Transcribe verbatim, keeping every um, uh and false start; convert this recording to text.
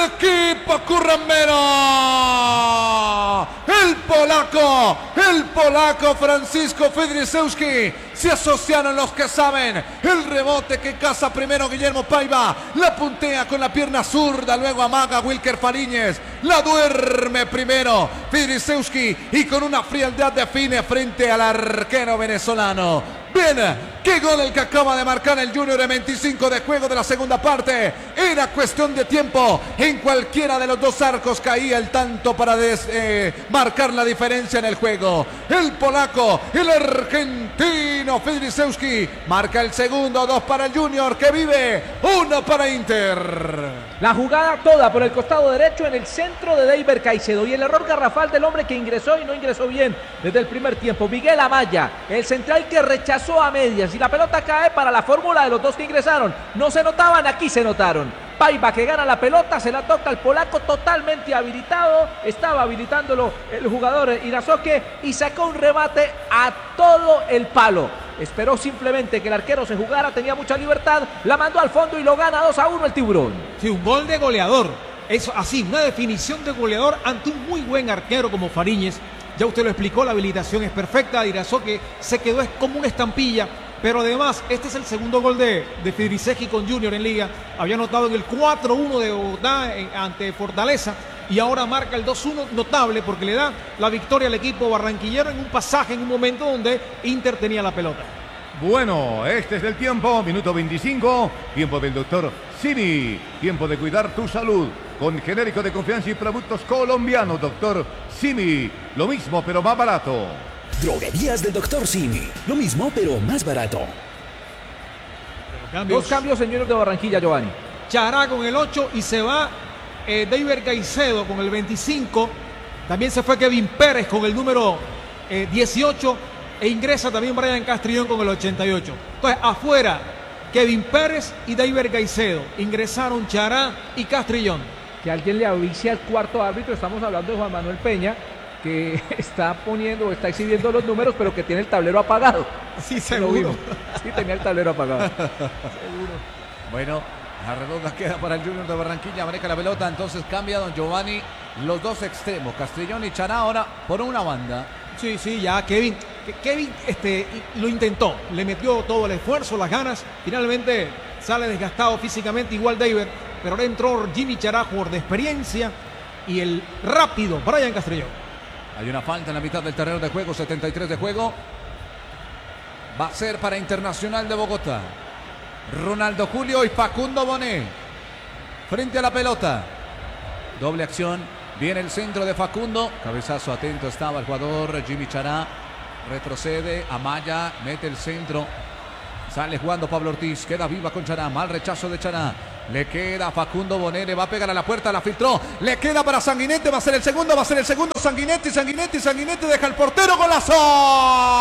equipo currambero. El polaco, el polaco Francisco Fedrisewski. Se asociaron los que saben. El rebote que caza primero Guillermo Paiva. La puntea con la pierna zurda. Luego amaga Wilker Fariñez. La duerme primero Fedrisewski. Y con una frialdad define frente al arquero venezolano. Bien, qué gol el que acaba de marcar el Junior en veinticinco de juego de la segunda parte. Era cuestión de tiempo. En cualquiera de los dos arcos caía el tanto para des, eh, marcar la diferencia en el juego. El polaco, el argentino Fedrisewski marca el segundo, dos para el Junior que vive, uno para Inter. La jugada toda por el costado derecho en el centro de Deiber Caicedo y el error garrafal del hombre que ingresó y no ingresó bien desde el primer tiempo. Miguel Amaya, el central que rechazó a medias y la pelota cae para la fórmula de los dos que ingresaron. No se notaban, aquí se notaron. Paiva que gana la pelota, se la toca al polaco totalmente habilitado. Estaba habilitándolo el jugador Irazoque y sacó un remate a todo el palo. Esperó simplemente que el arquero se jugara, tenía mucha libertad, la mandó al fondo y lo gana dos a uno el Tiburón. Sí, un gol de goleador. Eso así, una definición de goleador ante un muy buen arquero como Fariñez. Ya usted lo explicó, la habilitación es perfecta. Irazoque se quedó como una estampilla. Pero además, este es el segundo gol de, de Fedrisewski con Junior en Liga. Había anotado en el cuatro uno de Bogotá en, ante Fortaleza. Y ahora marca el dos uno notable porque le da la victoria al equipo barranquillero en un pasaje, en un momento donde Inter tenía la pelota. Bueno, este es el tiempo, minuto veinticinco, tiempo del doctor Simi, tiempo de cuidar tu salud con genérico de confianza y productos colombianos, doctor Simi, lo mismo pero más barato. Droguerías del doctor Simi, lo mismo pero más barato. Cambios. Dos cambios en Junior de Barranquilla, Giovanni. Chará con el ocho y se va eh, Deiber Caicedo con el veinticinco. También se fue Kevin Pérez con el número eh, dieciocho. E ingresa también Brian Castrillón con el ochenta y ocho. Entonces, afuera, Kevin Pérez y Deiber Caicedo. Ingresaron Chará y Castrillón. Que alguien le avise al cuarto árbitro. Estamos hablando de Juan Manuel Peña, que está poniendo, está exhibiendo los números, pero que tiene el tablero apagado. Sí, seguro. Sí, tenía el tablero apagado. Seguro. Bueno, la redonda queda para el Junior de Barranquilla. Maneja la pelota, entonces cambia don Giovanni los dos extremos, Castrillón y Chará ahora por una banda. Sí, sí, ya Kevin, Kevin este, lo intentó, le metió todo el esfuerzo, las ganas, finalmente sale desgastado físicamente igual Deiber, pero ahora entró Jimmy Chará, jugador de experiencia, y el rápido Brian Castrillón. Hay una falta en la mitad del terreno de juego, setenta y tres de juego. Va a ser para Internacional de Bogotá. Ronaldo Julio y Facundo Bonet frente a la pelota. Doble acción. Viene el centro de Facundo. Cabezazo atento estaba el jugador Jimmy Chará. Retrocede. Amaya mete el centro. Sale jugando Pablo Ortiz. Queda viva con Chará. Mal rechazo de Chará. Le queda Facundo Bonet. Le va a pegar a la puerta. La filtró. Le queda para Sanguinetti. Va a ser el segundo. Va a ser el segundo. Sanguinetti. Sanguinetti. Sanguinetti. Deja el portero. Golazo.